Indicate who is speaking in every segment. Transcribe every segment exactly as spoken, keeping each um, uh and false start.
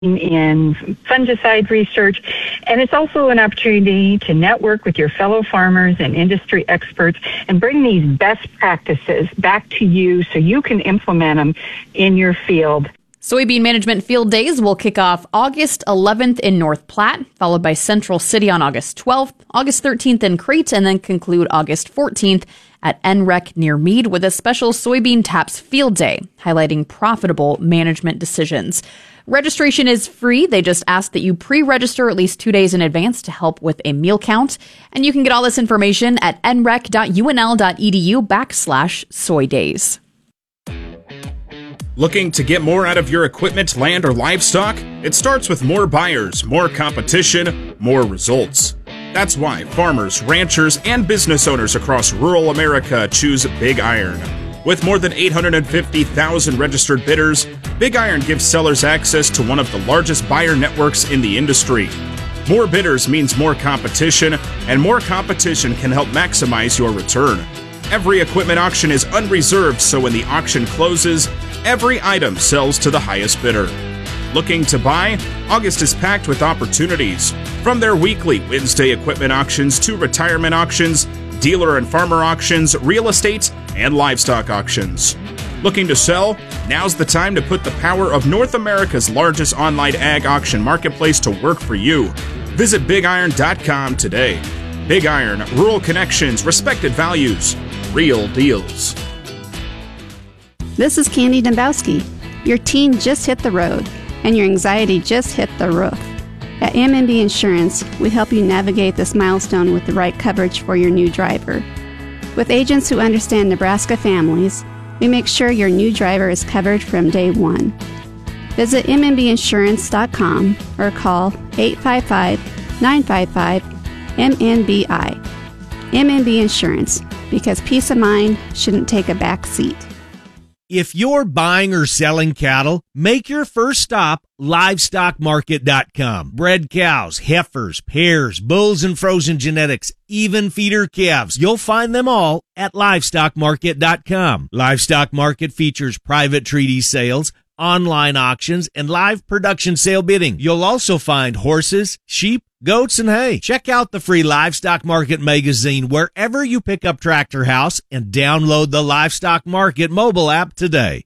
Speaker 1: in fungicide research, and it's also an opportunity to network with your fellow farmers and industry experts and bring these best practices back to you so you can implement them in your field.
Speaker 2: Soybean Management Field Days will kick off August eleventh in North Platte, followed by Central City on August twelfth, August thirteenth in Crete, and then conclude August fourteenth at N R E C near Meade with a special Soybean Taps Field Day, highlighting profitable management decisions. Registration is free. They just ask that you pre-register at least two days in advance to help with a meal count. And you can get all this information at nrec.unl.edu backslash soy days.
Speaker 3: Looking to get more out of your equipment, land, or livestock? It starts with more buyers, more competition, more results. That's why farmers, ranchers, and business owners across rural America choose Big Iron. With more than eight hundred fifty thousand registered bidders, Big Iron gives sellers access to one of the largest buyer networks in the industry. More bidders means more competition, and more competition can help maximize your return. Every equipment auction is unreserved, so when the auction closes, every item sells to the highest bidder. Looking to buy? August is packed with opportunities. From their weekly Wednesday equipment auctions to retirement auctions, dealer and farmer auctions, real estate, and livestock auctions. Looking to sell? Now's the time to put the power of North America's largest online ag auction marketplace to work for you. Visit big iron dot com today. Big Iron, rural connections, respected values, real deals.
Speaker 4: This is Candy Dembowski. Your teen just hit the road, and your anxiety just hit the roof. At M and B Insurance, we help you navigate this milestone with the right coverage for your new driver. With agents who understand Nebraska families, we make sure your new driver is covered from day one. Visit m n b insurance dot com or call eight five five, nine five five, M N B I. M and B Insurance, because peace of mind shouldn't take a back seat.
Speaker 5: If you're buying or selling cattle, make your first stop livestock market dot com. Bred cows, heifers, pairs, bulls and frozen genetics, even feeder calves. You'll find them all at livestock market dot com. Livestock Market features private treaty sales, online auctions, and live production sale bidding. You'll also find horses, sheep, goats, and hay. Check out the free Livestock Market magazine wherever you pick up Tractor House and download the Livestock Market mobile app today.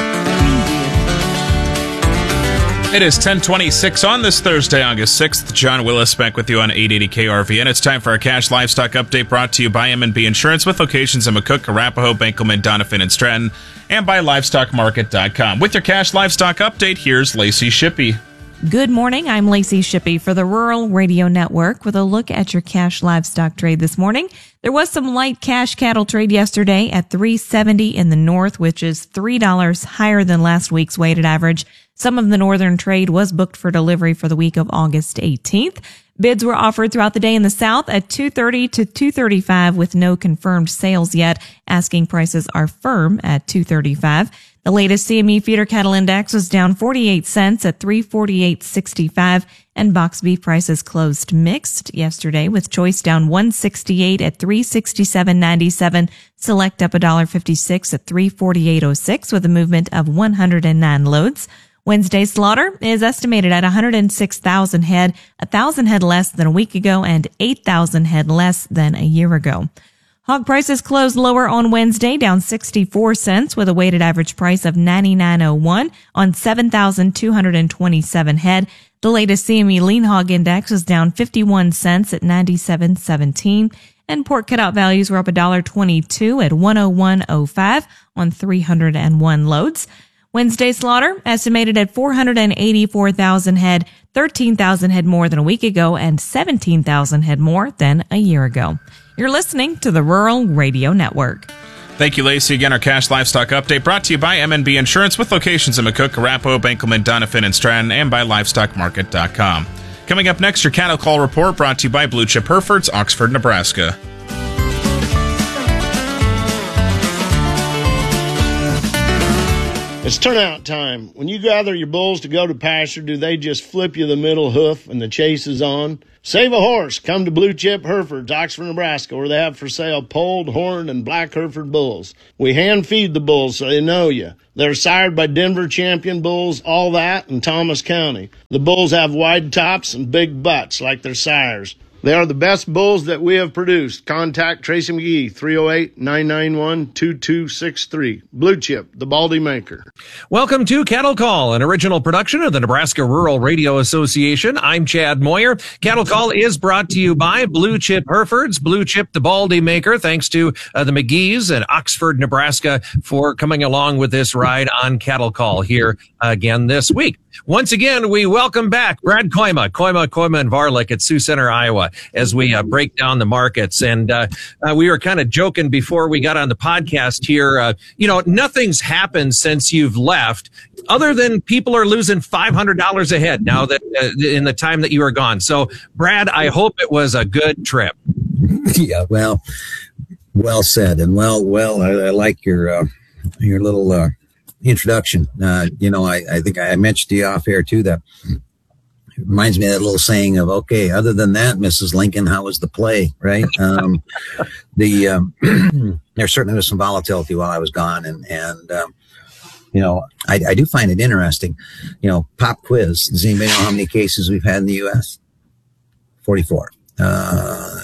Speaker 3: It is ten twenty-six on this Thursday, August sixth. John Willis back with you on eight eighty K R V, and it's time for our Cash Livestock Update brought to you by M and B Insurance with locations in McCook, Arapahoe, Benkelman, Doniphan, and Stratton, and by livestock market dot com. With your Cash Livestock Update, here's Lacey Shippey.
Speaker 6: Good morning. I'm Lacey Shippey for the Rural Radio Network with a look at your cash livestock trade this morning. There was some light cash cattle trade yesterday at three seventy in the north, which is three dollars higher than last week's weighted average. Some of the northern trade was booked for delivery for the week of August eighteenth. Bids were offered throughout the day in the south at two thirty to two thirty-five with no confirmed sales yet. Asking prices are firm at two thirty-five. The latest C M E feeder cattle index was down forty-eight cents at three forty-eight sixty-five, and box beef prices closed mixed yesterday with choice down one sixty-eight at three sixty-seven ninety-seven, select up one fifty-six at three forty-eight oh six with a movement of one hundred nine loads. Wednesday's slaughter is estimated at one hundred six thousand head, one thousand head less than a week ago and eight thousand head less than a year ago. Hog prices closed lower on Wednesday, down sixty-four cents with a weighted average price of ninety-nine oh one on seven thousand two hundred twenty-seven head. The latest C M E lean hog index is down fifty-one cents at ninety-seven seventeen, and pork cutout values were up one twenty-two at one oh one oh five on three hundred one loads. Wednesday slaughter estimated at four hundred eighty-four thousand head, thirteen thousand head more than a week ago and seventeen thousand head more than a year ago. You're listening to the Rural Radio Network.
Speaker 3: Thank you, Lacey. Again, our Cash Livestock Update brought to you by M and B Insurance with locations in McCook, Arapahoe, Benkelman, Doniphan, and Stratton, and by livestock market dot com. Coming up next, your Cattle Call Report brought to you by Blue Chip Herefords, Oxford, Nebraska.
Speaker 7: It's turnout time. When you gather your bulls to go to pasture, do they just flip you the middle hoof and the chase is on? Save a horse. Come to Blue Chip Herefords, Oxford, Nebraska, where they have for sale polled, horned, and black Hereford bulls. We hand feed the bulls so they know you. They're sired by Denver champion bulls, all that, in Thomas County. The bulls have wide tops and big butts like their sires. They are the best bulls that we have produced. Contact Tracy McGee, three oh eight, nine nine one, two two six three. Blue Chip, the Baldy Maker.
Speaker 8: Welcome to Cattle Call, an original production of the Nebraska Rural Radio Association. I'm Chad Moyer. Cattle Call is brought to you by Blue Chip Herefords, Blue Chip, the Baldy Maker. Thanks to uh, the McGees at Oxford, Nebraska for coming along with this ride on Cattle Call here again this week. Once again, we welcome back Brad Koima, Koima, Koima, and Varlick at Sioux Center, Iowa, as we uh, break down the markets. And uh, uh, we were kind of joking before we got on the podcast here. Uh, you know, nothing's happened since you've left, other than people are losing five hundred dollars a head now that uh, in the time that you were gone. So, Brad, I hope it was a good trip.
Speaker 9: Yeah, well, well said, and well, well, I, I like your uh, your little. Uh, introduction. Uh, you know, I, I think I mentioned to you off air too that it reminds me of that little saying of, okay, other than that, Missus Lincoln, how was the play? Right. Um, the, um, there certainly was some volatility while I was gone. And, and, um, you know, I, I do find it interesting, you know, pop quiz. Does anybody know how many cases we've had in the U S? forty-four. Uh,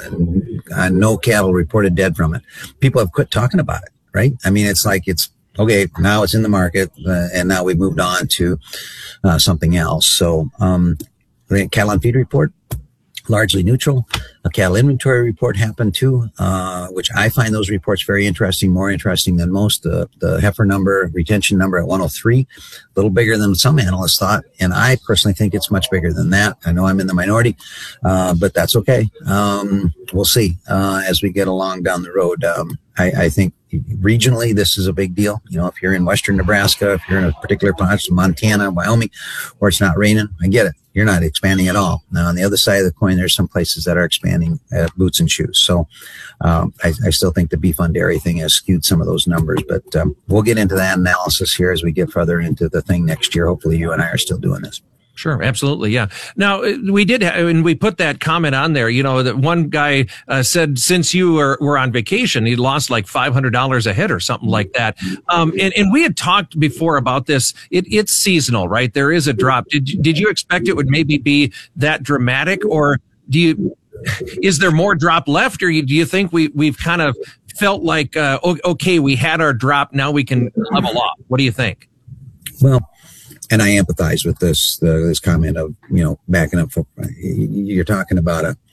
Speaker 9: no cattle reported dead from it. People have quit talking about it. Right. I mean, it's like, it's, okay, now it's in the market, uh, and now we've moved on to uh, something else. So, um, the cattle on feed report, largely neutral. A cattle inventory report happened too, uh, which I find those reports very interesting, more interesting than most. The, the heifer number, retention number at one oh three, a little bigger than some analysts thought. And I personally think it's much bigger than that. I know I'm in the minority, uh, but that's okay. Um, we'll see, uh, as we get along down the road. Um, I, I think regionally, this is a big deal. You know, if you're in Western Nebraska, if you're in a particular part of Montana, Wyoming, where it's not raining, I get it. You're not expanding at all. Now, on the other side of the coin, there's some places that are expanding at boots and shoes. So, um, I, I still think the beef on dairy thing has skewed some of those numbers, but, um, we'll get into that analysis here as we get further into the thing next year. Hopefully you and I are still doing this.
Speaker 8: Sure, absolutely, yeah. Now, we did, have, and we put that comment on there, you know, that one guy uh, said since you were, were on vacation, he lost like five hundred dollars a head or something like that. Um, and, and we had talked before about this. It, it's seasonal, right? There is a drop. Did, did you expect it would maybe be that dramatic, or do you, is there more drop left, or do you think we, we've kind of felt like, uh, okay, we had our drop, now we can level off? What do you think?
Speaker 9: Well, and I empathize with this uh, this comment of, you know, backing up. For, you're talking about a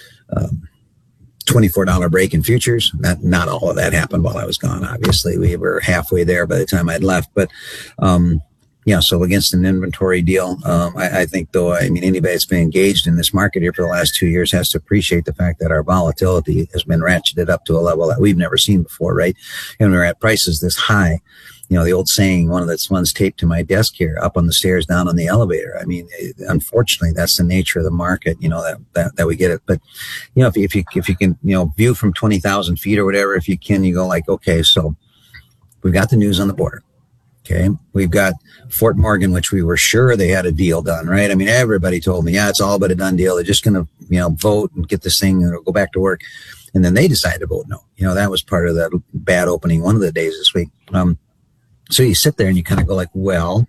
Speaker 9: um, twenty-four dollars break in futures. Not, not all of that happened while I was gone. Obviously, we were halfway there by the time I'd left. But, um, yeah, so against an inventory deal, um, I, I think, though, I mean, anybody that's been engaged in this market here for the last two years has to appreciate the fact that our volatility has been ratcheted up to a level that we've never seen before, right? And we're at prices this high. You know, the old saying, one of the ones taped to my desk here, up on the stairs, down on the elevator. I mean, it, unfortunately, that's the nature of the market, you know, that, that, that we get it. But, you know, if, if you, if you can, you know, view from twenty thousand feet or whatever, if you can, you go like, okay, so we've got the news on the border. Okay. We've got Fort Morgan, which we were sure they had a deal done, right? I mean, everybody told me, yeah, it's all but a done deal. They're just going to, you know, vote and get this thing and go back to work. And then they decided to vote no. You know, that was part of that bad opening one of the days this week. Um, So you sit there and you kind of go like, well,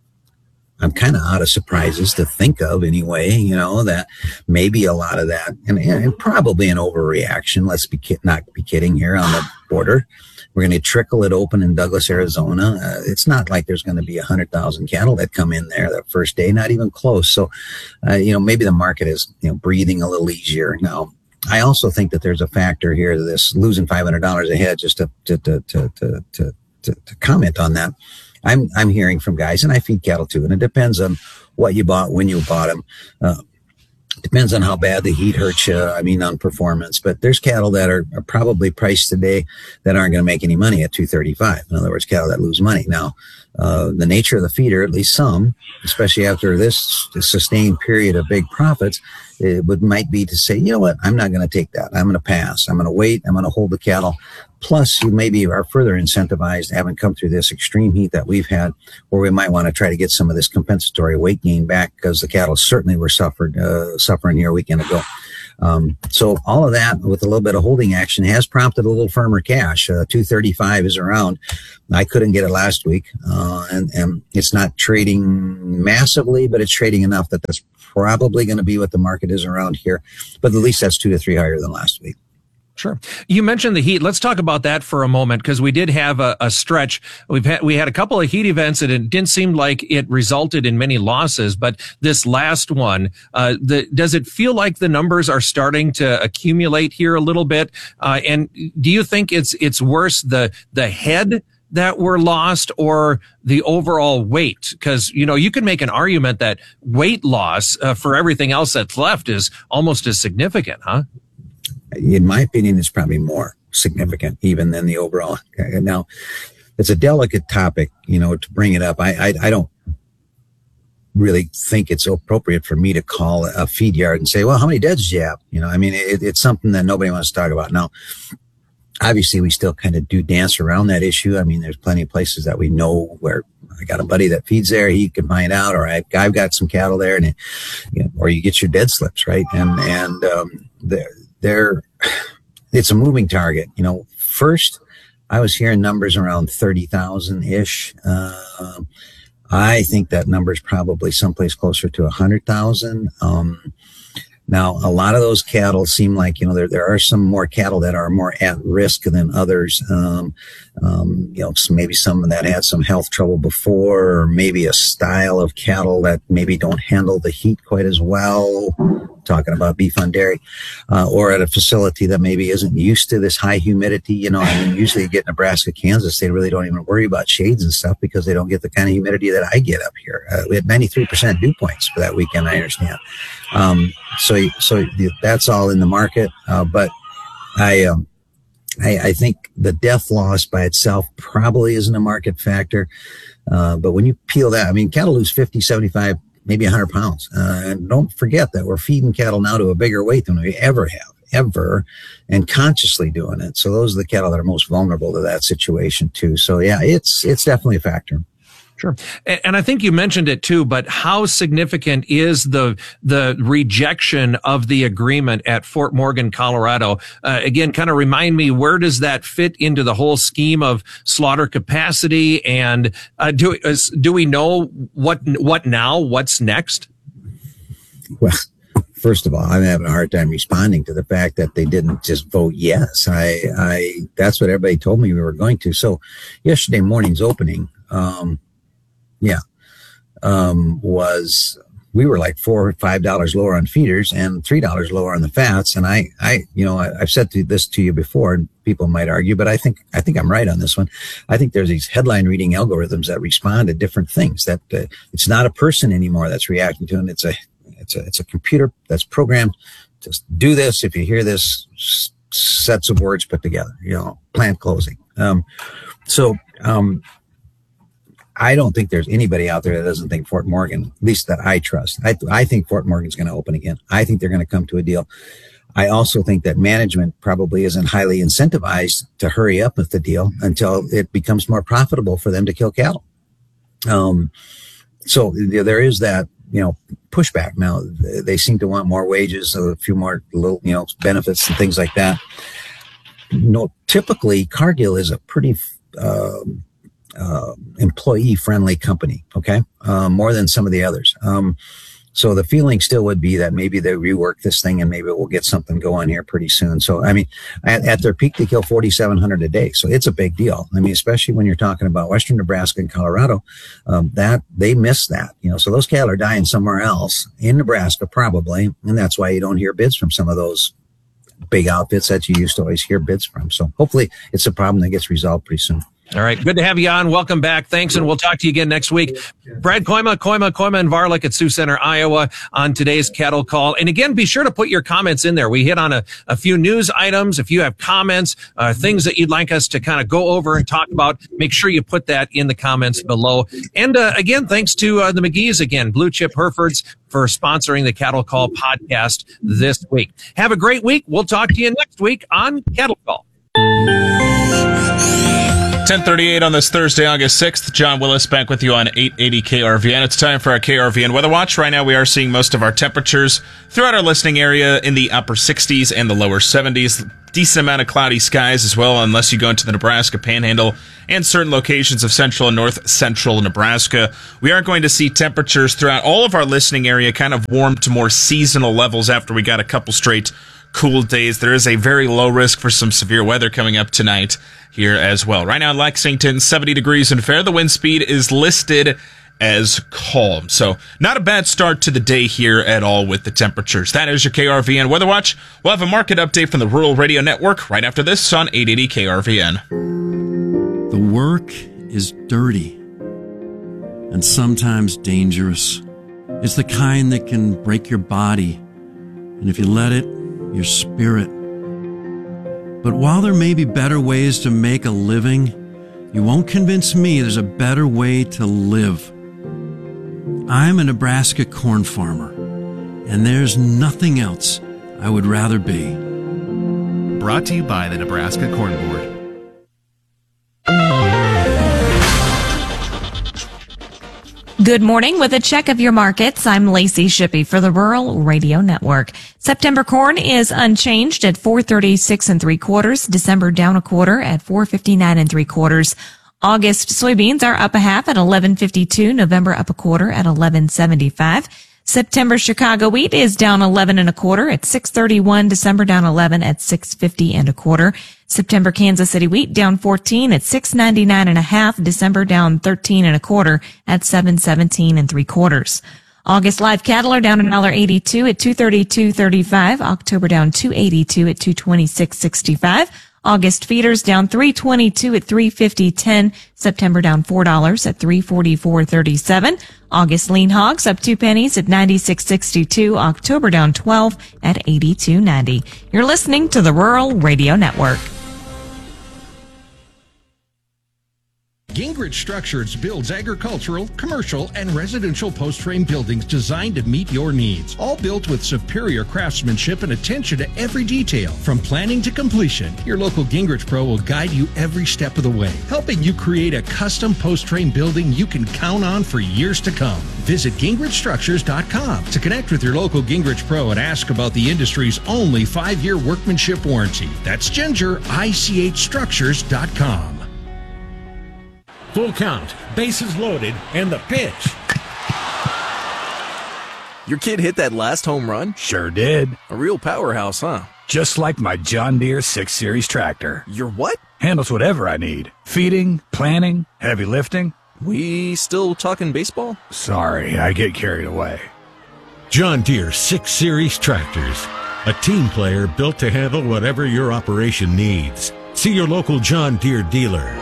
Speaker 9: I'm kind of out of surprises to think of anyway, you know, that maybe a lot of that, and, and probably an overreaction. Let's be ki- not be kidding here on the border. We're going to trickle it open in Douglas, Arizona. Uh, it's not like there's going to be a hundred thousand cattle that come in there the first day, not even close. So, uh, you know, maybe the market is, you know, breathing a little easier now. I also think that there's a factor here to this losing five hundred dollars a head just to, to, to, to, to, to To, to comment on that. I'm I'm hearing from guys, and I feed cattle too, and it depends on what you bought, when you bought them. Uh, depends on how bad the heat hurts you, I mean, on performance. But there's cattle that are, are probably priced today that aren't going to make any money at two thirty-five. In other words, cattle that lose money. Now, uh, the nature of the feeder, at least some, especially after this sustained period of big profits, it would might be to say, you know what, I'm not going to take that. I'm going to pass. I'm going to wait. I'm going to hold the cattle. Plus, you maybe are further incentivized, haven't come through this extreme heat that we've had, where we might want to try to get some of this compensatory weight gain back, because the cattle certainly were suffered, uh, suffering here a weekend ago. Um, so all of that with a little bit of holding action has prompted a little firmer cash. Uh, two thirty-five is around. I couldn't get it last week. Uh, and, and it's not trading massively, but it's trading enough that that's probably going to be what the market is around here. But at least that's two to three higher than last week.
Speaker 8: Sure. You mentioned the heat. Let's talk about that for a moment, because we did have a, a stretch. We've had, we had a couple of heat events and it didn't seem like it resulted in many losses. But this last one, uh, the, does it feel like the numbers are starting to accumulate here a little bit? Uh, and do you think it's, it's worse the, the head that were lost or the overall weight? Because, you know, you can make an argument that weight loss uh, for everything else that's left is almost as significant, huh?
Speaker 9: In my opinion, it's probably more significant even than the overall. Now, it's a delicate topic, you know, to bring it up. I, I, I don't really think it's appropriate for me to call a feed yard and say, well, how many deads do you have? You know, I mean, it, it's something that nobody wants to talk about. Now, obviously, we still kind of do dance around that issue. I mean, there's plenty of places that we know where I got a buddy that feeds there. He can find out, or I, I've got some cattle there, and it, you know, or you get your dead slips, right? And, and, um, there, There, it's a moving target. You know, first I was hearing numbers around thirty thousand ish. Uh, I think that number is probably someplace closer to a hundred thousand. Um, now a lot of those cattle seem like, you know, there, there are some more cattle that are more at risk than others. Um, um, you know, so maybe some that had some health trouble before, or maybe a style of cattle that maybe don't handle the heat quite as well. Talking about beef on dairy, uh, or at a facility that maybe isn't used to this high humidity. You know, I mean, usually you get Nebraska, Kansas, they really don't even worry about shades and stuff because they don't get the kind of humidity that I get up here. Uh, we had ninety-three percent dew points for that weekend, I understand. Um, so, so that's all in the market. Uh, but I, um, I, I think the death loss by itself probably isn't a market factor. Uh, but when you peel that, I mean, cattle lose fifty, seventy-five, maybe one hundred pounds. Uh, and don't forget that we're feeding cattle now to a bigger weight than we ever have, ever, and consciously doing it. So those are the cattle that are most vulnerable to that situation too. So yeah, it's, it's definitely a factor.
Speaker 8: Sure. And I think you mentioned it too, but how significant is the, the rejection of the agreement at Fort Morgan, Colorado? Uh, again, kind of remind me, where does that fit into the whole scheme of slaughter capacity? And, uh, do, is, do we know what, what now, what's next?
Speaker 9: Well, first of all, I'm having a hard time responding to the fact that they didn't just vote yes. I, I, that's what everybody told me we were going to. So yesterday morning's opening, um, Yeah, um, was, we were like four or five dollars lower on feeders and three dollars lower on the fats. And I, I, you know, I, I've said to this to you before, and people might argue, but I think, I think I'm right on this one. I think there's these headline reading algorithms that respond to different things. That uh, it's not a person anymore that's reacting to it. It's a, it's a, it's a computer that's programmed to do this. If you hear this, s- sets of words put together, you know, plant closing. Um, so, um. I don't think there's anybody out there that doesn't think Fort Morgan, at least that I trust. I, I think Fort Morgan's going to open again. I think they're going to come to a deal. I also think that management probably isn't highly incentivized to hurry up with the deal until it becomes more profitable for them to kill cattle. Um, so there is that, you know, pushback. Now they seem to want more wages, a few more little, you know, benefits and things like that. You know, typically Cargill is a pretty, um, Uh, employee-friendly company, okay, uh, more than some of the others. Um, so the feeling still would be that maybe they rework this thing and maybe we'll get something going here pretty soon. So, I mean, at, at their peak, they kill forty-seven hundred a day. So it's a big deal. I mean, especially when you're talking about Western Nebraska and Colorado, um, that they miss that, you know, so those cattle are dying somewhere else in Nebraska, probably. And that's why you don't hear bids from some of those big outfits that you used to always hear bids from. So hopefully it's a problem that gets resolved pretty soon.
Speaker 8: All right. Good to have you on. Welcome back. Thanks. And we'll talk to you again next week. Brad Koima, Koima, Koima, and Varlick at Sioux Center, Iowa on today's Cattle Call. And again, be sure to put your comments in there. We hit on a, a few news items. If you have comments, uh, things that you'd like us to kind of go over and talk about, make sure you put that in the comments below. And uh, again, thanks to uh, the McGee's again, Blue Chip Herefords, for sponsoring the Cattle Call podcast this week. Have a great week. We'll talk to you next week on Cattle Call.
Speaker 3: ten thirty-eight on this Thursday, August sixth. John Willis back with you on eight eighty K R V N. It's time for our K R V N Weather Watch. Right now we are seeing most of our temperatures throughout our listening area in the upper sixties and the lower seventies. Decent amount of cloudy skies as well, unless you go into the Nebraska Panhandle and certain locations of central and north central Nebraska. We are going to see temperatures throughout all of our listening area kind of warm to more seasonal levels after we got a couple straight cool days. There is a very low risk for some severe weather coming up tonight here as well. Right now in Lexington, seventy degrees and fair. The wind speed is listed as calm. So not a bad start to the day here at all with the temperatures. That is your K R V N Weather Watch. We'll have a market update from the Rural Radio Network right after this on eight eighty K R V N.
Speaker 10: The work is dirty and sometimes dangerous. It's the kind that can break your body, and if you let it, your spirit. But while there may be better ways to make a living, you won't convince me there's a better way to live. I'm a Nebraska corn farmer, and there's nothing else I would rather be.
Speaker 11: Brought to you by the Nebraska Corn Board.
Speaker 6: Good morning. With a check of your markets, I'm Lacey Shippey for the Rural Radio Network. September corn is unchanged at four thirty-six and three quarters. December down a quarter at four fifty-nine and three quarters. August soybeans are up a half at eleven fifty-two. November up a quarter at eleven seventy-five. September Chicago wheat is down eleven and a quarter at six thirty-one. December down eleven at six fifty and a quarter. September Kansas City wheat down fourteen at six ninety-nine and a half. December down thirteen and a quarter at seven seventeen and three quarters. August live cattle are down one dollar eighty-two at two thirty-two thirty-five. October down two eighty-two at two twenty-six sixty-five. August feeders down three twenty-two at three fifty ten. September down four dollars at three forty-four thirty-seven. August lean hogs up two pennies at ninety-six sixty-two. October down twelve at eighty-two ninety. You're listening to the Rural Radio Network.
Speaker 12: Gingrich Structures builds agricultural, commercial, and residential post-frame buildings designed to meet your needs. All built with superior craftsmanship and attention to every detail. From planning to completion, your local Gingrich Pro will guide you every step of the way, helping you create a custom post-frame building you can count on for years to come. Visit Gingrich Structures dot com to connect with your local Gingrich Pro and ask about the industry's only five-year workmanship warranty. That's Ginger, I C H Structures dot com.
Speaker 5: Full count, bases loaded, and the pitch.
Speaker 11: Your kid hit that last home run?
Speaker 13: Sure did.
Speaker 11: A real powerhouse, huh?
Speaker 13: Just like my John Deere six series tractor.
Speaker 11: Your what?
Speaker 13: Handles whatever I need. Feeding, planting, heavy lifting.
Speaker 11: We still talking baseball?
Speaker 13: Sorry, I get carried away.
Speaker 5: John Deere six series tractors. A team player built to handle whatever your operation needs. See your local John Deere dealer.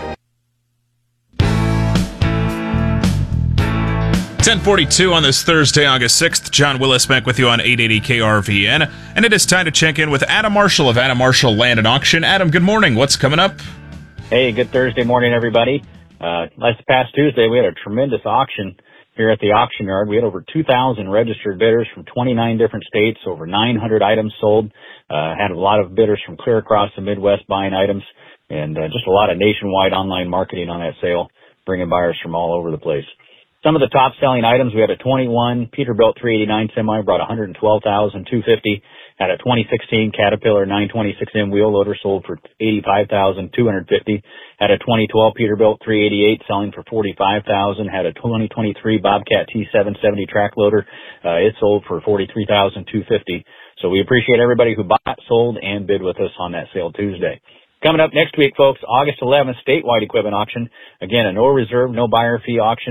Speaker 3: ten forty-two on this Thursday, August sixth. John Willis back with you on eight eighty K R V N. And it is time to check in with Adam Marshall of Adam Marshall Land and Auction. Adam, good morning. What's coming up?
Speaker 14: Hey, good Thursday morning, everybody. Uh, last past Tuesday, we had a tremendous auction here at the auction yard. We had over two thousand registered bidders from twenty-nine different states, over nine hundred items sold. Uh, had a lot of bidders from clear across the Midwest buying items, and uh, just a lot of nationwide online marketing on that sale, bringing buyers from all over the place. Some of the top selling items, we had a twenty-one Peterbilt three eighty-nine semi, brought one hundred twelve thousand two hundred fifty dollars. Had a twenty sixteen Caterpillar nine twenty-six M wheel loader sold for eighty-five thousand two hundred fifty dollars. Had a twenty twelve Peterbilt three eighty-eight selling for forty-five thousand dollars. Had a twenty twenty-three Bobcat T seven seventy track loader. Uh, it sold for forty-three thousand two hundred fifty dollars. So we appreciate everybody who bought, sold, and bid with us on that sale Tuesday. Coming up next week, folks, August eleventh, statewide equipment auction. Again, a no reserve, no buyer fee auction.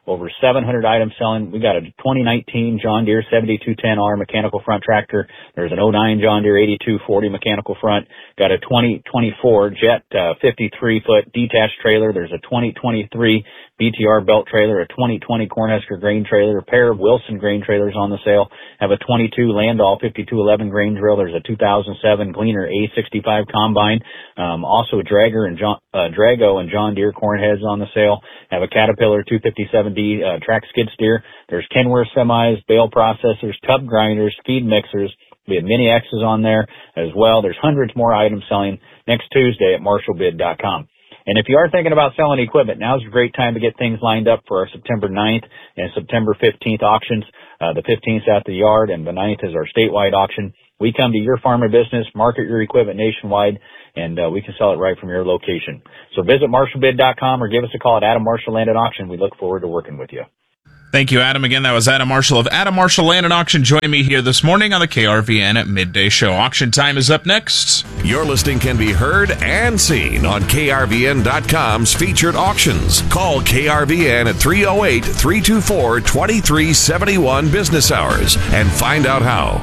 Speaker 14: over seven hundred items selling. We got a twenty nineteen John Deere seventy-two ten R mechanical front tractor. There's an oh nine John Deere eighty-two forty mechanical front. Got a twenty twenty-four Jet uh, fifty-three foot detached trailer. There's a twenty twenty-three B T R belt trailer, a twenty twenty Cornhusker grain trailer, a pair of Wilson grain trailers on the sale. Have a twenty-two Landau fifty-two eleven grain drill. There's a two thousand seven Gleaner A sixty-five combine. Um, also a Dragger and John, uh, Drago and John Deere corn heads on the sale. Have a Caterpillar two fifty-seven D uh, track skid steer. There's Kenworth semis, bale processors, tub grinders, feed mixers. We have mini X's on there as well. There's hundreds more items selling next Tuesday at marshall bid dot com. And if you are thinking about selling equipment, now's a great time to get things lined up for our September ninth and September fifteenth auctions. Uh, the fifteenth is at the yard and the ninth is our statewide auction. We come to your farm or business, market your equipment nationwide, and uh, we can sell it right from your location. So visit marshall bid dot com or give us a call at Adam Marshall Land and Auction. We look forward to working with you.
Speaker 3: Thank you, Adam. Again, that was Adam Marshall of Adam Marshall Land and Auction joining me here this morning on the K R V N at Midday Show. Auction time is up next.
Speaker 15: Your listing can be heard and seen on K R V N dot com's featured auctions. Call K R V N at three oh eight, three two four, two three seven one business hours and find out how.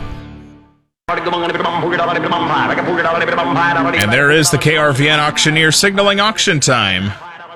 Speaker 3: And there is the K R V N auctioneer signaling auction time.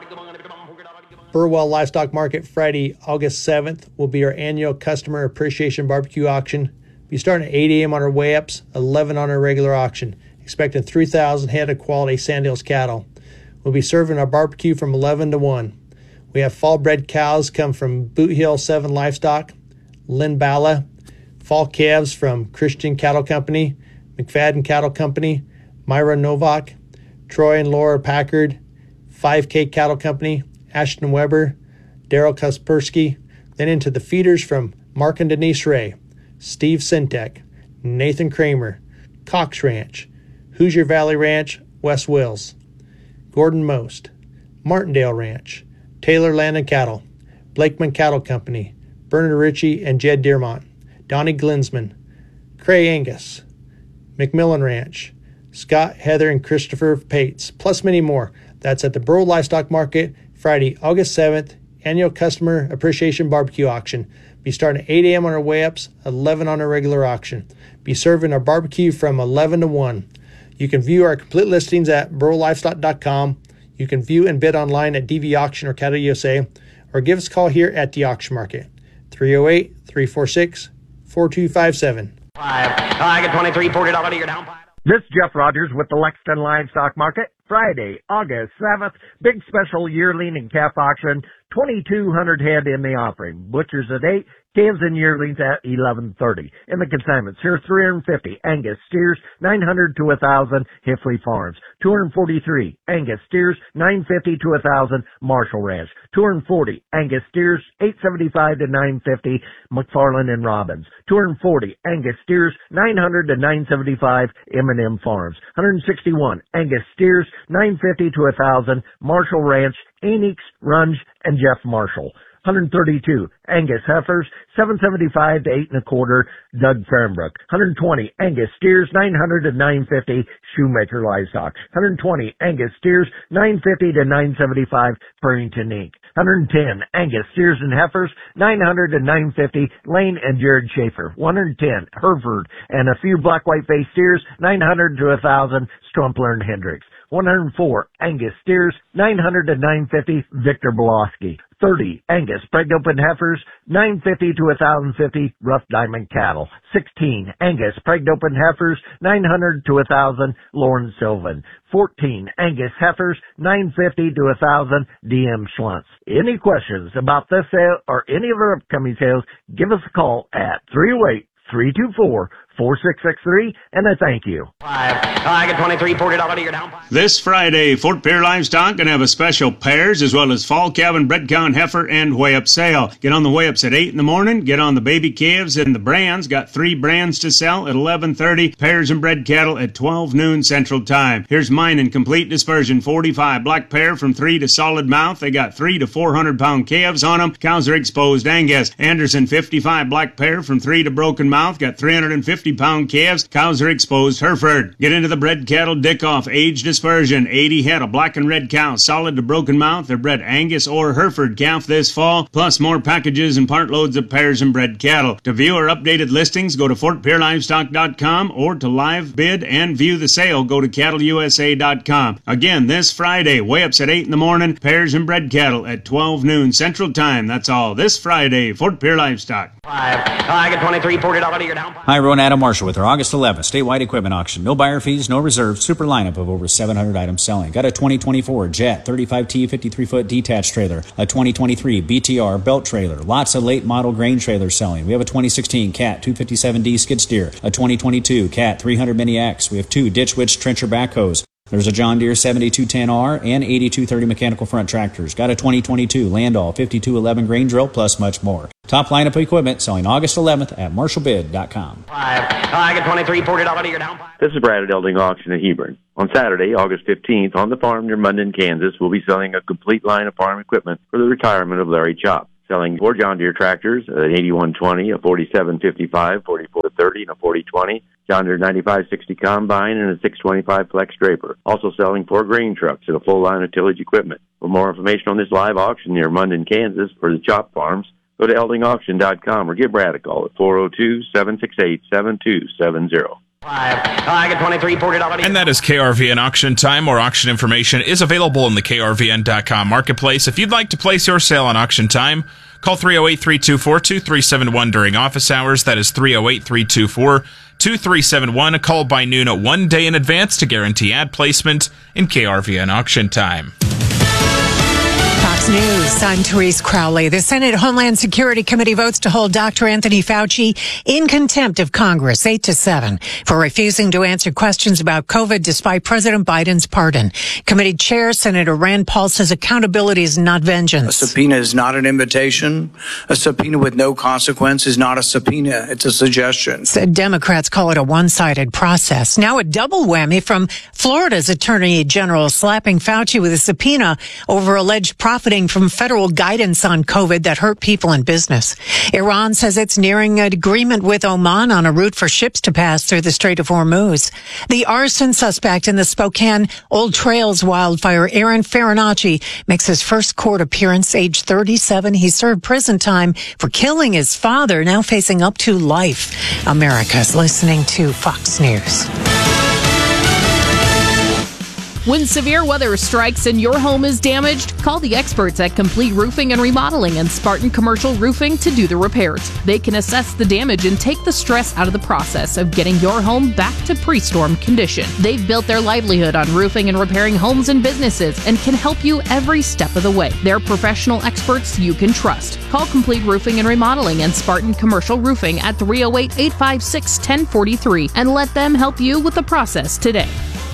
Speaker 16: Burwell Livestock Market Friday, August seventh will be our annual Customer Appreciation Barbecue Auction. Be starting at eight a.m. on our weigh-ups, eleven on our regular auction. Expecting three thousand head of quality Sandhills cattle. We'll be serving our barbecue from eleven to one. We have fall-bred cows come from Boot Hill seven Livestock, Lynn Bala, fall calves from Christian Cattle Company, McFadden Cattle Company, Myra Novak, Troy and Laura Packard, five K Cattle Company, Ashton Weber, Daryl Kaspersky, then into the feeders from Mark and Denise Ray, Steve Sintek, Nathan Kramer, Cox Ranch, Hoosier Valley Ranch, West Wills, Gordon Most, Martindale Ranch, Taylor Land and Cattle, Blakeman Cattle Company, Bernard Ritchie and Jed Dearmont, Donnie Glinsman, Cray Angus, McMillan Ranch, Scott, Heather, and Christopher Pates, plus many more. That's at the Burwell Livestock Market, Friday, August seventh, annual Customer Appreciation Barbecue Auction. Be starting at eight a.m. on our weigh-ups, eleven on our regular auction. Be serving our barbecue from eleven to one. You can view our complete listings at burwell livestock dot com. You can view and bid online at D V Auction or Cattle U S A, or give us a call here at the auction market, three oh eight, three four six, four two five seven.
Speaker 17: I get twenty-three, forty dollars your down.
Speaker 18: This is Jeff Rogers with the Lexington Livestock Market. Friday, August seventh, big special yearling and calf auction, twenty-two hundred head in the offering. Butchers at eight, calves and yearlings at eleven thirty. In the consignments, here's three hundred fifty Angus steers, nine hundred to one thousand Hifley Farms. two hundred forty-three Angus steers, nine fifty to one thousand Marshall Ranch. two hundred forty Angus steers, eight seventy-five to nine fifty McFarland and Robbins. two hundred forty Angus steers, nine hundred to nine seventy-five M and M Farms. one hundred sixty-one Angus steers, nine fifty to one thousand Marshall Ranch, Enix, Runge, and Jeff Marshall. one hundred thirty-two Angus heifers, seven seventy-five to eight and a quarter Doug Fernbrook. one hundred twenty Angus steers, nine hundred to nine fifty Shoemaker Livestock. one hundred twenty Angus steers, nine fifty to nine seventy-five Burrington Incorporated. one hundred ten Angus steers and heifers, nine hundred to nine fifty Lane and Jared Schaefer. one hundred ten Hereford and a few black white face steers, nine hundred to one thousand Strumpler and Hendricks. one hundred four Angus steers, nine hundred to nine fifty Victor Belosky. thirty Angus pregnant open heifers, nine fifty to one thousand fifty Rough Diamond Cattle. sixteen Angus pregnant open heifers, nine hundred to one thousand Lauren Sylvan. fourteen Angus heifers, nine fifty to one thousand D M Schluntz. Any questions about this sale or any of our upcoming sales, give us a call at three oh eight, three two four, four six six three, and I thank you.
Speaker 17: I get twenty-three, forty dollars your down.
Speaker 19: This Friday, Fort Pierre Livestock going to have a special pairs as well as fall calf and bred cow and heifer and weigh-up sale. Get on the weigh-ups at eight in the morning. Get on the baby calves and the brands. Got three brands to sell at eleven thirty. Pairs and bred cattle at twelve noon Central Time. Here's mine in complete dispersion. forty-five black pair from three to solid mouth. They got three to four hundred pound calves on them. Cows are exposed Angus. Anderson fifty-five black pair from three to broken mouth. Got three hundred fifty fifty pound calves, cows are exposed Hereford. Get into the bred cattle Dickoff, age dispersion, eighty head of black and red cows, solid to broken mouth. They're bred Angus or Hereford calf this fall, plus more packages and part loads of pairs and bred cattle. To view our updated listings, go to fort pierre livestock dot com, or to live bid and view the sale, go to cattle u s a dot com. Again, this Friday, way ups at eight in the morning, pairs and bred cattle at twelve noon Central Time. That's all this Friday, Fort Pierre Livestock.
Speaker 17: Five. I get twenty-three, forty dollars, you're down.
Speaker 20: Hi, everyone. Adam Marshall with our August eleventh statewide equipment auction. No buyer fees, no reserves, super lineup of over seven hundred items selling. Got a twenty twenty-four Jet thirty-five T fifty-three foot detached trailer, a twenty twenty-three B T R belt trailer, lots of late model grain trailers selling. We have a twenty sixteen Cat two fifty-seven D skid steer, a twenty twenty-two Cat three hundred Mini X. We have two Ditch Witch trencher backhoes. There's a John Deere seventy-two ten R and eighty-two thirty mechanical front tractors. Got a twenty twenty-two Landau fifty-two eleven grain drill, plus much more. Top lineup of equipment selling August eleventh at marshall bid dot com.
Speaker 17: Five. I get twenty-three, forty dollars, you're down.
Speaker 21: This is Brad at Elding Auction at Hebron. On Saturday, August fifteenth, on the farm near Munden, Kansas, we'll be selling a complete line of farm equipment for the retirement of Larry Chop. Selling four John Deere tractors, an eighty-one twenty, a forty-seven fifty-five, forty-four thirty, and a forty twenty, John Deere ninety-five sixty combine, and a six twenty-five flex draper. Also selling four grain trucks and a full line of tillage equipment. For more information on this live auction near Munden, Kansas, for the Chop Farms, go to elding auction dot com or give Brad a call at four oh two, seven six eight, seven two seven zero.
Speaker 17: Five. I get twenty-three, forty dollars.
Speaker 3: And that is K R V N Auction Time. More auction information is available in the K R V N dot com marketplace. If you'd like to place your sale on Auction Time, call three oh eight, three two four, two three seven one during office hours. That is three oh eight, three two four, two three seven one. A call by noon one day in advance to guarantee ad placement in K R V N Auction Time.
Speaker 22: Fox News, I'm Therese Crowley. The Senate Homeland Security Committee votes to hold Doctor Anthony Fauci in contempt of Congress, eight to seven, for refusing to answer questions about COVID despite President Biden's pardon. Committee Chair Senator Rand Paul says accountability is not vengeance.
Speaker 23: A subpoena is not an invitation. A subpoena with no consequence is not a subpoena. It's a suggestion.
Speaker 22: So Democrats call it a one-sided process. Now a double whammy from Florida's Attorney General slapping Fauci with a subpoena over alleged profiting from federal guidance on COVID that hurt people in business. Iran says it's nearing an agreement with Oman on a route for ships to pass through the Strait of Hormuz. The arson suspect in the Spokane Old Trails wildfire, Aaron Farinacci, makes his first court appearance, age thirty-seven. He served prison time for killing his father, now facing up to life. America's listening to Fox News.
Speaker 2: When severe weather strikes and your home is damaged, call the experts at Complete Roofing and Remodeling and Spartan Commercial Roofing to do the repairs. They can assess the damage and take the stress out of the process of getting your home back to pre-storm condition. They've built their livelihood on roofing and repairing homes and businesses and can help you every step of the way. They're professional experts you can trust. Call Complete Roofing and Remodeling and Spartan Commercial Roofing at three oh eight, eight five six, one oh four three and let them help you with the process today.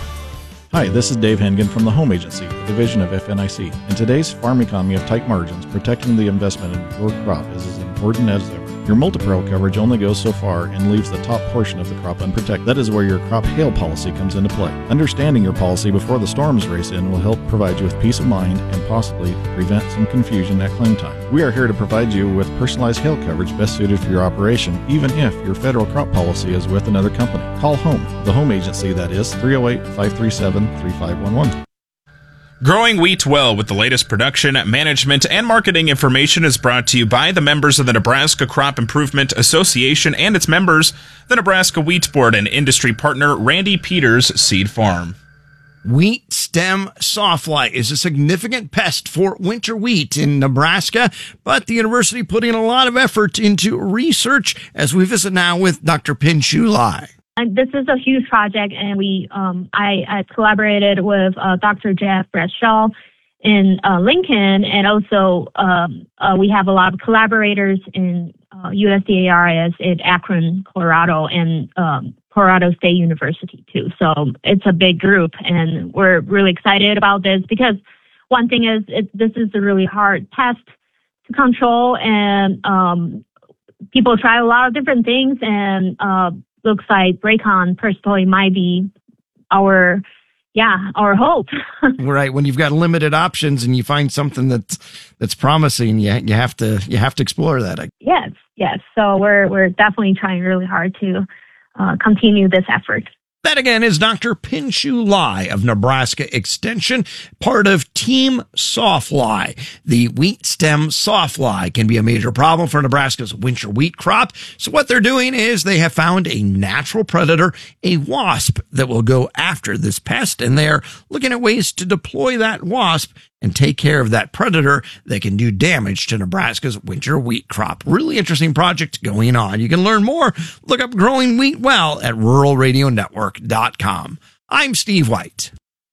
Speaker 24: Hi, this is Dave Hengen from the Home Agency, the division of F N I C. In today's farm economy of tight margins, protecting the investment in your crop is as important as ever. Your multi-peril coverage only goes so far and leaves the top portion of the crop unprotected. That is where your crop hail policy comes into play. Understanding your policy before the storms race in will help provide you with peace of mind and possibly prevent some confusion at claim time. We are here to provide you with personalized hail coverage best suited for your operation, even if your federal crop policy is with another company. Call Home, the Home Agency, that is three oh eight, five three seven, three five one one.
Speaker 3: Growing wheat well with the latest production, management, and marketing information is brought to you by the members of the Nebraska Crop Improvement Association and its members, the Nebraska Wheat Board, and industry partner Randy Peters Seed Farm.
Speaker 25: Wheat stem sawfly is a significant pest for winter wheat in Nebraska, but the university put in a lot of effort into research as we visit now with Doctor Pin Shulai.
Speaker 26: And this is a huge project, and we, um, I, I collaborated with uh, Doctor Jeff Bradshaw in uh, Lincoln, and also um, uh, we have a lot of collaborators in uh, U S D A R S at Akron, Colorado, and um, Colorado State University too. So it's a big group, and we're really excited about this because one thing is it, this is a really hard pest to control, and um, people try a lot of different things, and uh, looks like Bracon personally might be our, yeah, our hope.
Speaker 25: Right. When you've got limited options and you find something that's that's promising, you you have to you have to explore that.
Speaker 26: Yes, yes. So we're we're definitely trying really hard to uh, continue this effort.
Speaker 25: That again is Doctor Pinshu Lai of Nebraska Extension, part of Team Softfly. The wheat stem softfly can be a major problem for Nebraska's winter wheat crop. So what they're doing is they have found a natural predator, a wasp, that will go after this pest, and they're looking at ways to deploy that wasp and take care of that predator that can do damage to Nebraska's winter wheat crop. Really interesting project going on. You can learn more. Look up Growing Wheat Well at rural radio network dot com. I'm Steve White.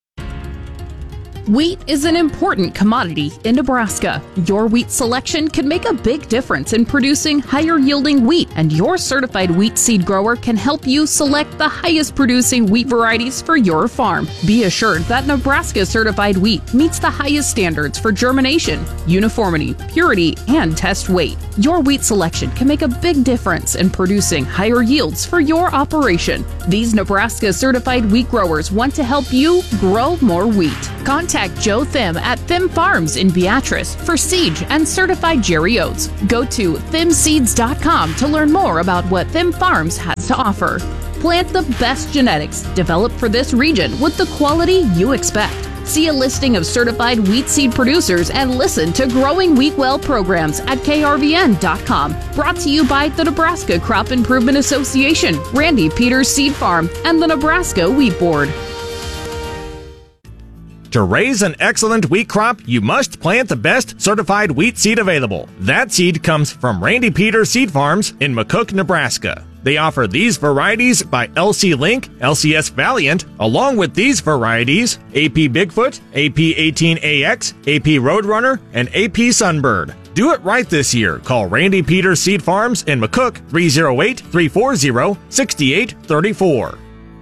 Speaker 2: Wheat is an important commodity in Nebraska. Your wheat selection can make a big difference in producing higher yielding wheat, and your certified wheat seed grower can help you select the highest producing wheat varieties for your farm. Be assured that Nebraska certified wheat meets the highest standards for germination, uniformity, purity, and test weight. Your wheat selection can make a big difference in producing higher yields for your operation. These Nebraska certified wheat growers want to help you grow more wheat. Contact Joe Thim at Thim Farms in Beatrice for Siege and certified Jerry Oats. Go to thim seeds dot com to learn more about what Thim Farms has to offer. Plant the best genetics developed for this region with the quality you expect. See a listing of certified wheat seed producers and listen to Growing Wheat Well programs at K R V N dot com. Brought to you by the Nebraska Crop Improvement Association, Randy Peters Seed Farm, and the Nebraska Wheat Board.
Speaker 5: To raise an excellent wheat crop, you must plant the best certified wheat seed available. That seed comes from Randy Peters Seed Farms in McCook, Nebraska. They offer these varieties by L C Link, L C S Valiant, along with these varieties, A P Bigfoot, A P eighteen A X, A P Roadrunner, and A P Sunbird. Do it right this year. Call Randy Peters Seed Farms in McCook, three oh eight, three four zero, six eight three four.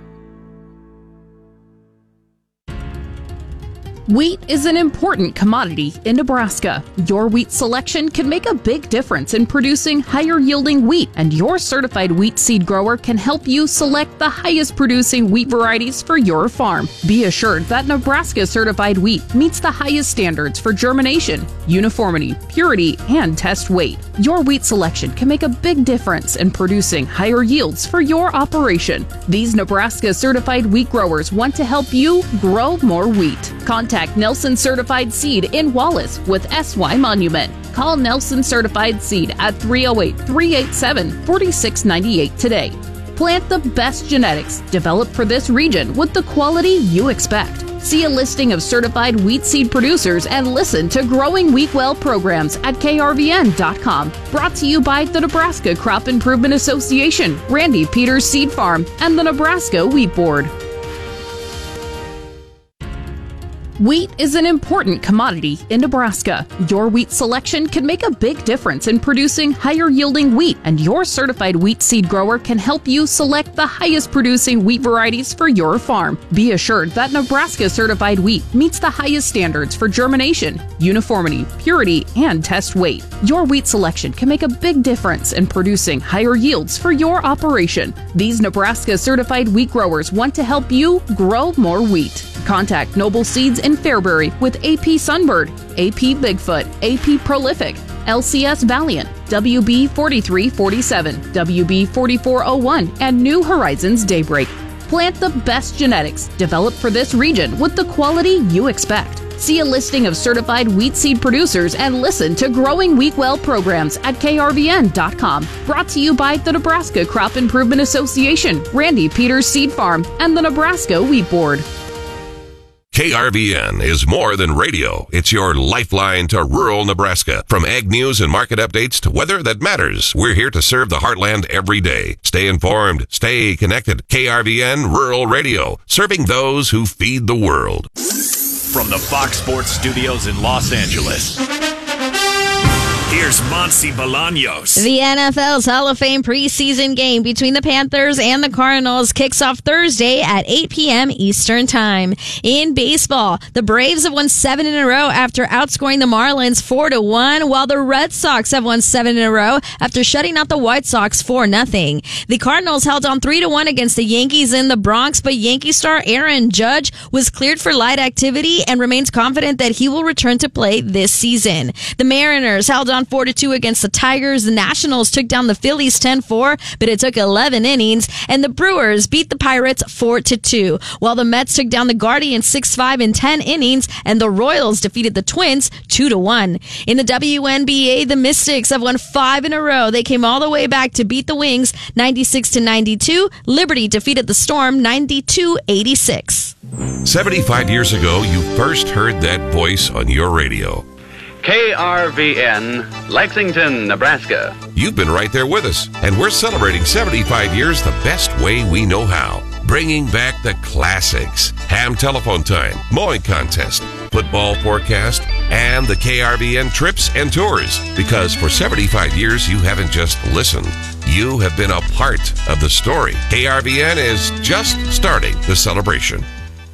Speaker 2: Wheat is an important commodity in Nebraska. Your wheat selection can make a big difference in producing higher yielding wheat, and your certified wheat seed grower can help you select the highest producing wheat varieties for your farm. Be assured that Nebraska certified wheat meets the highest standards for germination, uniformity, purity, and test weight. Your wheat selection can make a big difference in producing higher yields for your operation. These Nebraska certified wheat growers want to help you grow more wheat. Contact Nelson Certified Seed in Wallace with S Y Monument. Call Nelson Certified Seed at three oh eight, three eight seven, four six nine eight today. Plant the best genetics developed for this region with the quality you expect. See a listing of certified wheat seed producers and listen to Growing Wheat Well programs at K R V N dot com. Brought to you by the Nebraska Crop Improvement Association, Randy Peters Seed Farm, and the Nebraska Wheat Board. Wheat is an important commodity in Nebraska. Your wheat selection can make a big difference in producing higher yielding wheat, and your certified wheat seed grower can help you select the highest producing wheat varieties for your farm. Be assured that Nebraska certified wheat meets the highest standards for germination, uniformity, purity, and test weight. Your wheat selection can make a big difference in producing higher yields for your operation. These Nebraska certified wheat growers want to help you grow more wheat. Contact Noble Seeds in Fairbury with A P Sunbird, A P Bigfoot, A P Prolific, L C S Valiant, W B forty-three forty-seven, W B forty-four oh one, and New Horizons Daybreak. Plant the best genetics developed for this region with the quality you expect. See a listing of certified wheat seed producers and listen to Growing Wheat Well programs at K R V N dot com. Brought to you by the Nebraska Crop Improvement Association, Randy Peters Seed Farm, and the Nebraska Wheat Board.
Speaker 15: K R V N is more than radio. It's your lifeline to rural Nebraska. From ag news and market updates to weather that matters, we're here to serve the heartland every day. Stay informed, stay connected. K R V N Rural Radio, serving those who feed the world.
Speaker 1: From the Fox Sports Studios in Los Angeles, here's Monsi Bolaños.
Speaker 4: The N F L's Hall of Fame preseason game between the Panthers and the Cardinals kicks off Thursday at eight p.m. Eastern Time. In baseball, the Braves have won seven in a row after outscoring the Marlins four to one, while the Red Sox have won seven in a row after shutting out the White Sox four nothing. The Cardinals held on three to one against the Yankees in the Bronx, but Yankee star Aaron Judge was cleared for light activity and remains confident that he will return to play this season. The Mariners held on down four to two against the Tigers. The Nationals took down the Phillies ten four, but it took eleven innings. And the Brewers beat the Pirates four to two, while the Mets took down the Guardians six five in ten innings, and the Royals defeated the Twins two to one. In the W N B A, the Mystics have won five in a row. They came all the way back to beat the Wings ninety-six to ninety-two. Liberty defeated the Storm ninety-two eighty-six.
Speaker 15: seventy-five years ago, you first heard that voice on your radio.
Speaker 6: K R V N, Lexington, Nebraska.
Speaker 15: You've been right there with us, and we're celebrating seventy-five years the best way we know how. Bringing back the classics. Ham telephone time, mowing contest, football forecast, and the K R V N trips and tours. Because for seventy-five years, you haven't just listened. You have been a part of the story. K R V N is just starting the celebration.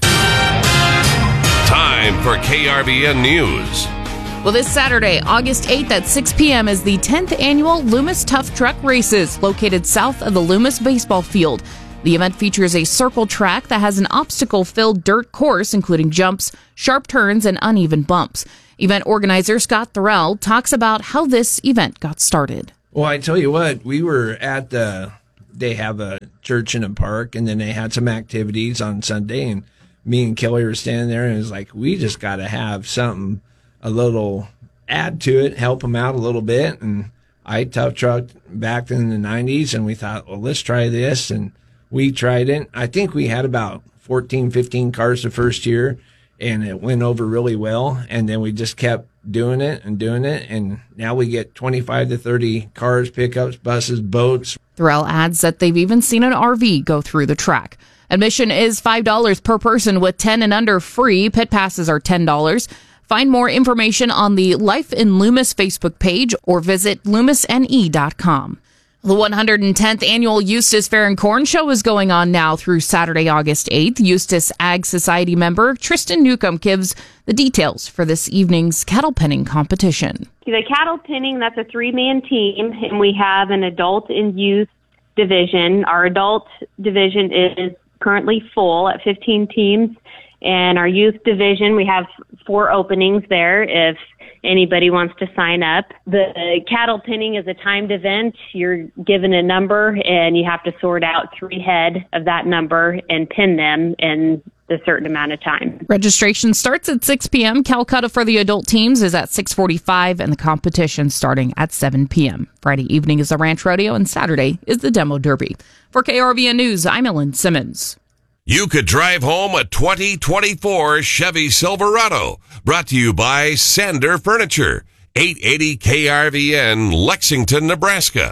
Speaker 15: Time for K R V N News.
Speaker 7: Well, this Saturday, August eighth at six p.m. is the tenth annual Loomis Tough Truck Races, located south of the Loomis baseball field. The event features a circle track that has an obstacle-filled dirt course, including jumps, sharp turns, and uneven bumps. Event organizer Scott Thorell talks about how this event got started.
Speaker 8: Well, I tell you what, we were at the, they have a church in a park, and then they had some activities on Sunday, and me and Kelly were standing there, and it was like, we just got to have something, a little add to it, help them out a little bit. And I tough trucked back in the nineties, and we thought, well, let's try this. And we tried it. I think we had about fourteen, fifteen cars the first year, and it went over really well. And then we just kept doing it and doing it. And now we get twenty-five to thirty cars, pickups, buses, boats.
Speaker 7: Thorell adds that they've even seen an R V go through the track. Admission is five dollars per person, with ten and under free. Pit passes are ten dollars. Find more information on the Life in Loomis Facebook page or visit loomis n e dot com. The one hundred tenth annual Eustis Fair and Corn Show is going on now through Saturday, August eighth. Eustis Ag Society member Tristan Newcomb gives the details for this evening's cattle penning competition.
Speaker 9: The cattle penning, that's a three-man team, and we have an adult and youth division. Our adult division is currently full at fifteen teams, and our youth division, we have four openings there if anybody wants to sign up. The cattle penning is a timed event. You're given a number, and you have to sort out three head of that number and pin them in a certain amount of time.
Speaker 7: Registration starts at six p.m. Calcutta for the adult teams is at six forty-five, and the competition starting at seven p.m. Friday evening is the Ranch Rodeo, and Saturday is the Demo Derby. For K R V N News, I'm Ellen Simmons.
Speaker 15: You could drive home a twenty twenty-four Chevy Silverado. Brought to you by Sander Furniture. eight eighty K R V N, Lexington, Nebraska.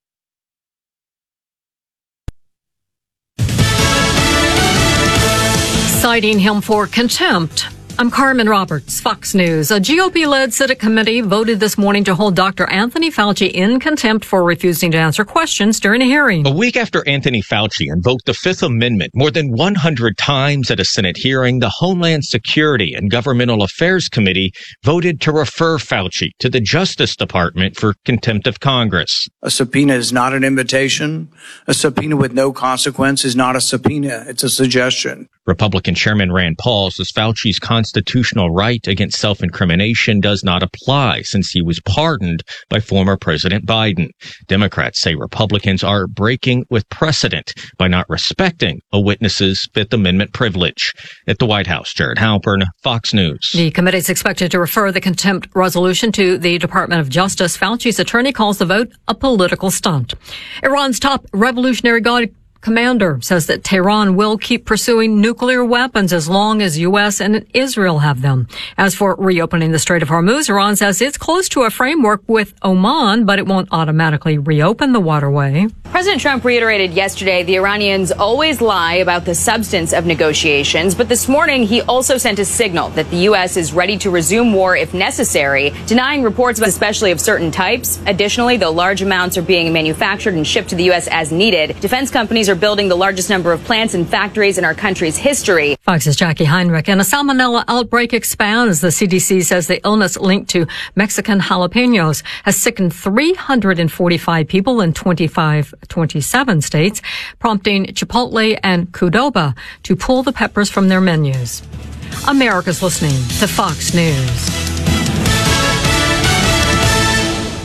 Speaker 10: Citing him for contempt. I'm Carmen Roberts, Fox News. A G O P-led Senate committee voted this morning to hold Doctor Anthony Fauci in contempt for refusing to answer questions during a hearing.
Speaker 12: A week after Anthony Fauci invoked the Fifth Amendment more than one hundred times at a Senate hearing, the Homeland Security and Governmental Affairs Committee voted to refer Fauci to the Justice Department for contempt of Congress.
Speaker 23: A subpoena is not an invitation. A subpoena with no consequence is not a subpoena. It's a suggestion.
Speaker 12: Republican Chairman Rand Paul says Fauci's constitutional right against self-incrimination does not apply since he was pardoned by former President Biden. Democrats say Republicans are breaking with precedent by not respecting a witness's Fifth Amendment privilege. At the White House, Jared Halpern, Fox News.
Speaker 10: The committee is expected to refer the contempt resolution to the Department of Justice. Fauci's attorney calls the vote a political stunt. Iran's top Revolutionary Guard commander says that Tehran will keep pursuing nuclear weapons as long as U S and Israel have them. As for reopening the Strait of Hormuz, Iran says it's close to a framework with Oman, but it won't automatically reopen the waterway.
Speaker 27: President Trump reiterated yesterday the Iranians always lie about the substance of negotiations, but this morning he also sent a signal that the U S is ready to resume war if necessary, denying reports especially of certain types. Additionally, though large amounts are being manufactured and shipped to the U S as needed, defense companies are building the largest number of plants and factories in our country's history.
Speaker 10: Fox's Jackie Heinrich. And a salmonella outbreak expands. The C D C says the illness linked to Mexican jalapenos has sickened three hundred forty-five people in twenty-five, twenty-seven states, prompting Chipotle and Qdoba to pull the peppers from their menus. America's listening to Fox News.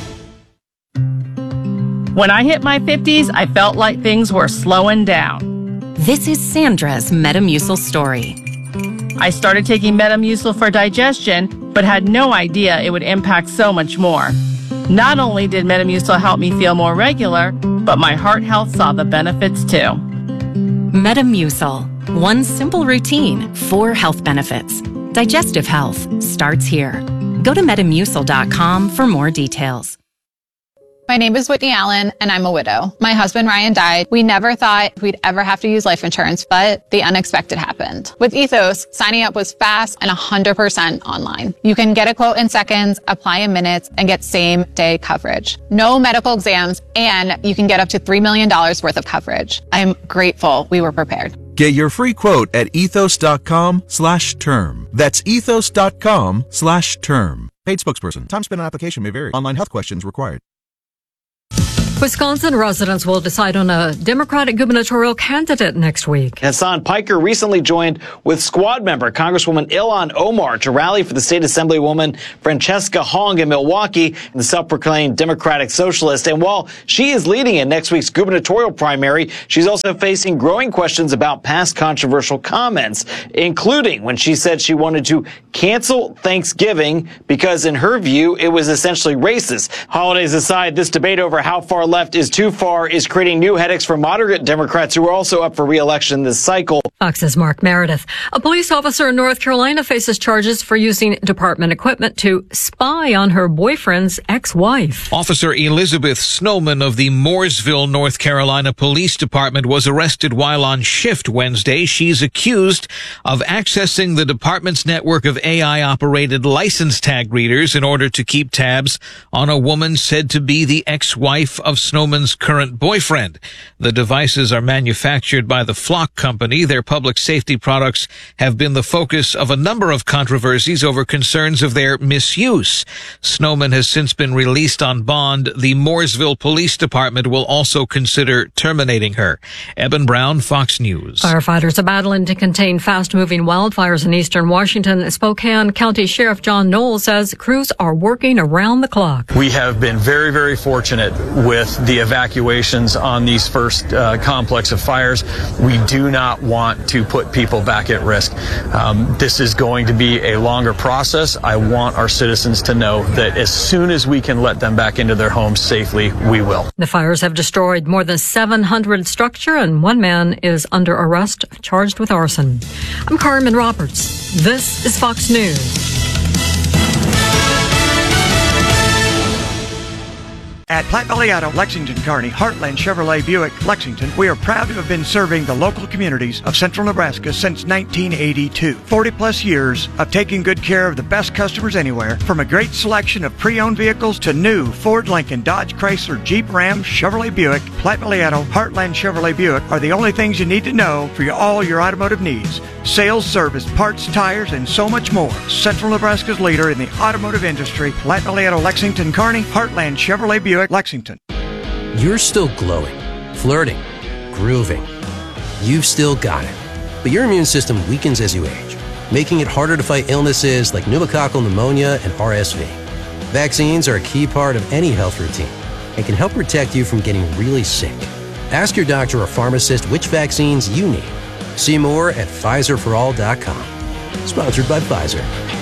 Speaker 11: When I hit my fifties, I felt like things were slowing down.
Speaker 13: This is Sandra's Metamucil story.
Speaker 11: I started taking Metamucil for digestion, but had no idea it would impact so much more. Not only did Metamucil help me feel more regular, but my heart health saw the benefits too.
Speaker 13: Metamucil. One simple routine, four health benefits. Digestive health starts here. Go to metamucil dot com for more details.
Speaker 14: My name is Whitney Allen, and I'm a widow. My husband, Ryan, died. We never thought we'd ever have to use life insurance, but the unexpected happened. With Ethos, signing up was fast and one hundred percent online. You can get a quote in seconds, apply in minutes, and get same-day coverage. No medical exams, and you can get up to three million dollars worth of coverage. I'm grateful we were prepared.
Speaker 16: Get your free quote at ethos.com slash term. That's ethos.com slash term. Paid spokesperson. Time spent on application may vary. Online health questions required.
Speaker 10: Wisconsin residents will decide on a Democratic gubernatorial candidate next week.
Speaker 18: Hassan Piker recently joined with squad member Congresswoman Ilhan Omar to rally for the state assemblywoman Francesca Hong in Milwaukee, the self-proclaimed Democratic Socialist. And while she is leading in next week's gubernatorial primary, she's also facing growing questions about past controversial comments, including when she said she wanted to cancel Thanksgiving because, in her view, it was essentially racist. Holidays aside, this debate over how far left is too far is creating new headaches for moderate Democrats who are also up for re-election this cycle.
Speaker 10: Fox's Mark Meredith. A police officer in North Carolina faces charges for using department equipment to spy on her boyfriend's ex-wife.
Speaker 19: Officer Elizabeth Snowman of the Mooresville, North Carolina Police Department was arrested while on shift Wednesday. She's accused of accessing the department's network of A I-operated license tag readers in order to keep tabs on a woman said to be the ex-wife of Snowman's current boyfriend. The devices are manufactured by the Flock Company. Their public safety products have been the focus of a number of controversies over concerns of their misuse. Snowman has since been released on bond. The Mooresville Police Department will also consider terminating her. Eben Brown, Fox News.
Speaker 10: Firefighters are battling to contain fast-moving wildfires in eastern Washington. Spokane County Sheriff John Knowles says crews are working around the clock.
Speaker 20: We have been very, very fortunate with the evacuations on these first uh, complex of fires. We do not want to put people back at risk. Um, this is going to be a longer process. I want our citizens to know that as soon as we can let them back into their homes safely, we will.
Speaker 10: The fires have destroyed more than seven hundred structure, and one man is under arrest charged with arson. I'm Carmen Roberts. This is Fox News.
Speaker 28: At Platte Valley Auto, Lexington, Kearney, Heartland Chevrolet Buick, Lexington, we are proud to have been serving the local communities of central Nebraska since nineteen eighty-two. forty plus years of taking good care of the best customers anywhere, from a great selection of pre-owned vehicles to new Ford, Lincoln, Dodge, Chrysler, Jeep, Ram, Chevrolet Buick. Platte Valley Auto, Heartland Chevrolet Buick are the only things you need to know for your, all your automotive needs. Sales, service, parts, tires, and so much more. Central Nebraska's leader in the automotive industry, Platte Valley Auto, Lexington, Kearney, Heartland Chevrolet Buick, Lexington.
Speaker 29: You're still glowing, flirting, grooving. You've still got it. But your immune system weakens as you age, making it harder to fight illnesses like pneumococcal pneumonia and R S V. Vaccines are a key part of any health routine and can help protect you from getting really sick. Ask your doctor or pharmacist which vaccines you need. See more at Pfizer for all dot com. Sponsored by Pfizer.